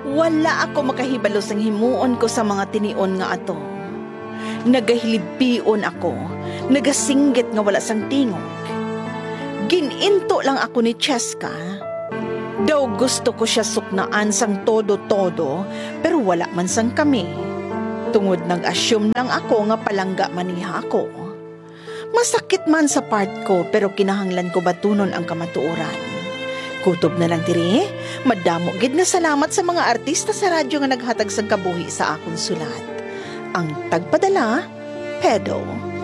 Wala ako makahibalo sang himuon ko sa mga tinion nga ato. Nagahilibion ako, nagasinggit nga wala sang tingog. Gininto lang ako ni Cheska. Daw gusto ko siya suknaan sang todo-todo, pero wala man sang kami. Tungod nag-assume lang ako nga palangga maniha ako. Masakit man sa part ko, pero kinahanglan ko batunon ang kamatuoran. Kutob na lang diri, madamo gid nga salamat sa mga artista sa radyo nga naghatag sang kabuhi sa akong sulat. Ang tagpadala, Pedo.